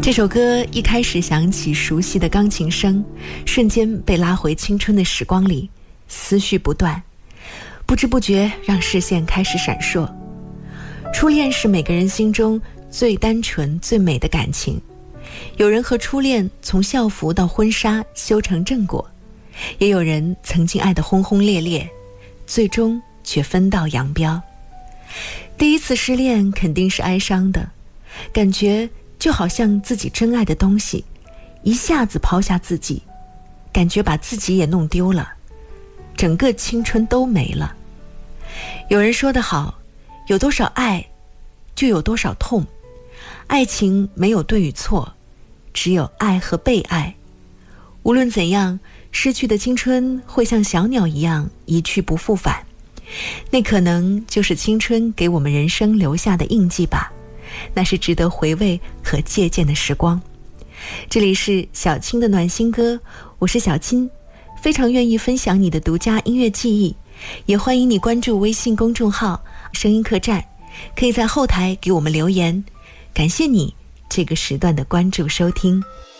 这首歌一开始响起熟悉的钢琴声，瞬间被拉回青春的时光里，思绪不断，不知不觉让视线开始闪烁。初恋是每个人心中最单纯最美的感情，有人和初恋从校服到婚纱修成正果，也有人曾经爱得轰轰烈烈，最终却分道扬镳。第一次失恋肯定是哀伤的，感觉就好像自己真爱的东西一下子抛下自己，感觉把自己也弄丢了，整个青春都没了。有人说得好，有多少爱就有多少痛，爱情没有对与错，只有爱和被爱。无论怎样，失去的青春会像小鸟一样一去不复返，那可能就是青春给我们人生留下的印记吧，那是值得回味和借鉴的时光。这里是小青的暖心歌，我是小青，非常愿意分享你的独家音乐记忆，也欢迎你关注微信公众号声音客栈，可以在后台给我们留言。感谢你这个时段的关注收听。